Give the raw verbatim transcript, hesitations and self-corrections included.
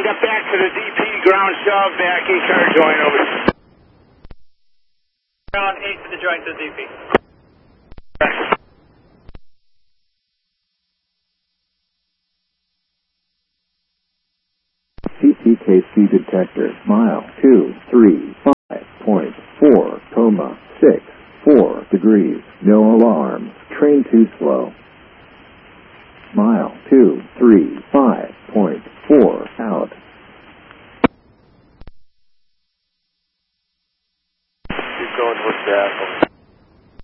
Get back to the D P, ground shove, back, E-car joint over. Ground eight to the joint to the D P. C T K C detector, mile two three five point four, coma six four degrees, no alarms, train too slow. Mile two three